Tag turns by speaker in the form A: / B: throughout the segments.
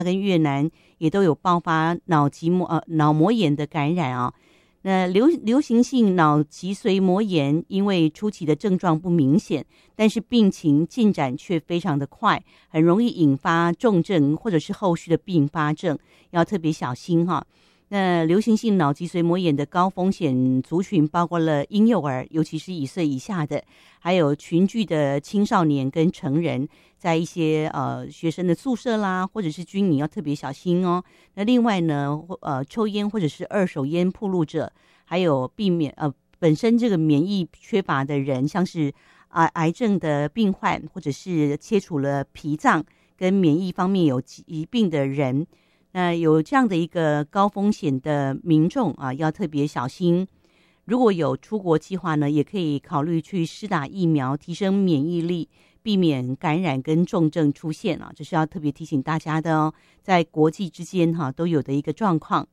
A: 跟越南也都有爆发脑膜炎的感染啊。那流行性脑脊髓膜炎，因为初期的症状不明显，但是病情进展却非常的快，很容易引发重症或者是后续的并发症，要特别小心哈。那流行性脑脊髓膜炎的高风险族群包括了婴幼儿，尤其是1岁以下的，还有群聚的青少年跟成人，在一些学生的宿舍啦，或者是军营要特别小心哦。那另外呢，抽烟或者是二手烟暴露者，还有避免本身这个免疫缺乏的人，像是癌症的病患，或者是切除了脾脏跟免疫方面有疾病的人。那有这样的一个高风险的民众啊，要特别小心。如果有出国计划呢，也可以考虑去施打疫苗，提升免疫力，避免感染跟重症出现啊，这是要特别提醒大家的哦，在国际之间都有的一个状况。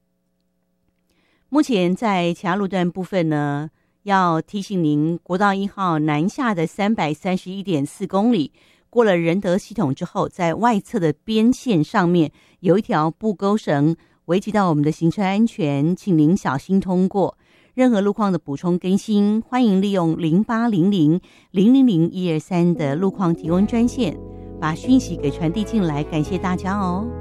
A: 目前在其他路段部分呢，要提醒您，国道1号南下的331.4公里。过了仁德系统之后，在外侧的边线上面有一条布钩绳，危及到我们的行车安全，请您小心通过。任何路况的补充更新，欢迎利用0800000123的路况提供专线，把讯息给传递进来。感谢大家哦。